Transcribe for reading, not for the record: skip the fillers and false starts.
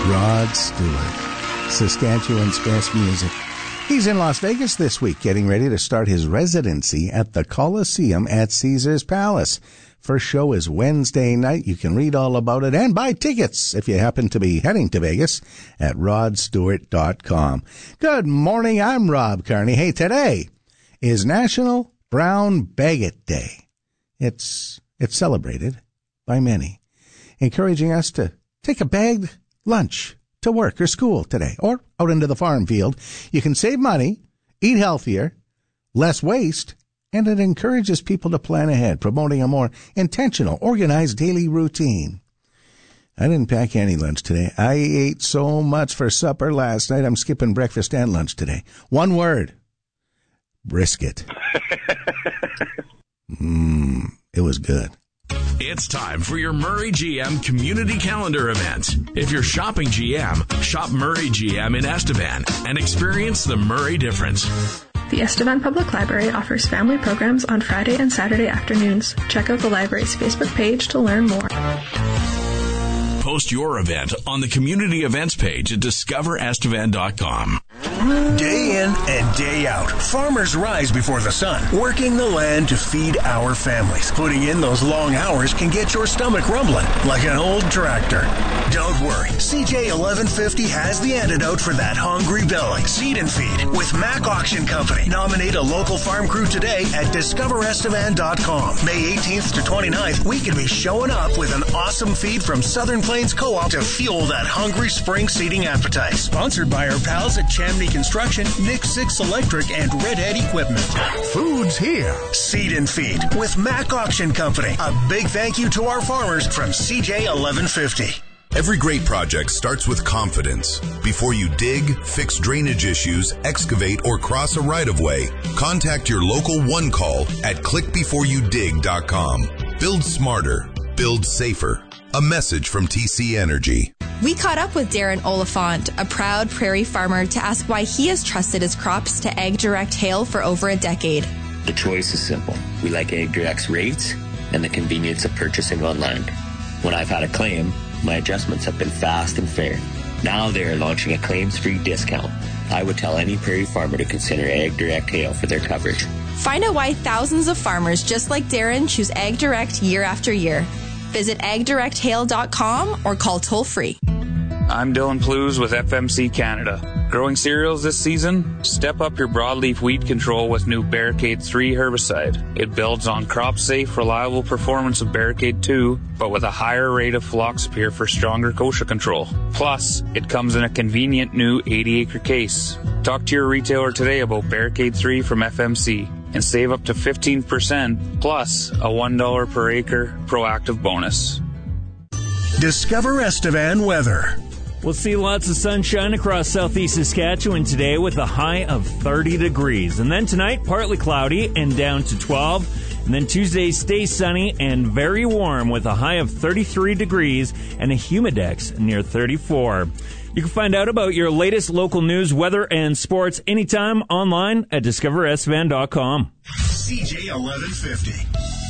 Rod Stewart, Saskatchewan's best music. He's in Las Vegas this week, getting ready to start his residency at the Coliseum at Caesars Palace. First show is Wednesday night. You can read all about it and buy tickets if you happen to be heading to Vegas at rodstewart.com. Good morning, I'm Rob Carney. Hey, today is National Brown Baguette Day. It's celebrated by many, encouraging us to take a bagged lunch to work or school today, or out into the farm field. You can save money, eat healthier, less waste, and it encourages people to plan ahead, promoting a more intentional, organized daily routine. I didn't pack any lunch today. I ate so much for supper last night, I'm skipping breakfast and lunch today. One word: brisket. It was good. It's time for your Murray GM Community Calendar event. If you're shopping GM, shop Murray GM in Estevan and experience the Murray difference. The Estevan Public Library offers family programs on Friday and Saturday afternoons. Check out the library's Facebook page to learn more. Post your event on the community events page at discoverestevan.com. Day in and day out, farmers rise before the sun, working the land to feed our families. Putting in those long hours can get your stomach rumbling like an old tractor. Don't worry, CJ 1150 has the antidote for that hungry belly. Seed and Feed with Mac Auction Company. Nominate a local farm crew today at discoverestevan.com. May 18th to 29th, we could be showing up with an awesome feed from Southern Plains Co-op to fuel that hungry spring seeding appetite. Sponsored by our pals at Chamney Construction, Nick Six Electric, and Red Head Equipment. Food's here. Seed and Feed with Mac Auction Company. A big thank you to our farmers from CJ 1150. Every great project starts with confidence. Before you dig, fix drainage issues, excavate, or cross a right-of-way, contact your local One Call at clickbeforeyoudig.com. Build smarter. Build safer. A message from TC Energy. We caught up with Darren Oliphant, a proud prairie farmer, to ask why he has trusted his crops to AgDirect Hail for over a decade. The choice is simple. We like AgDirect's rates and the convenience of purchasing online. When I've had a claim, my adjustments have been fast and fair. Now they are launching a claims-free discount. I would tell any prairie farmer to consider AgDirect Hail for their coverage. Find out why thousands of farmers just like Darren choose AgDirect year after year. Visit agdirecthail.com or call toll-free. I'm Dylan Plews with FMC Canada. Growing cereals this season? Step up your broadleaf weed control with new Barricade 3 herbicide. It builds on crop-safe, reliable performance of Barricade 2, but with a higher rate of Phloxapyr for stronger kochia control. Plus, it comes in a convenient new 80-acre case. Talk to your retailer today about Barricade 3 from FMC and save up to 15% plus a $1 per acre proactive bonus. Discover Estevan weather. We'll see lots of sunshine across southeast Saskatchewan today with a high of 30 degrees. And then tonight, partly cloudy and down to 12. And then Tuesday stays sunny and very warm with a high of 33 degrees and a humidex near 34. You can find out about your latest local news, weather, and sports anytime online at discoverestevan.com. CJ 1150.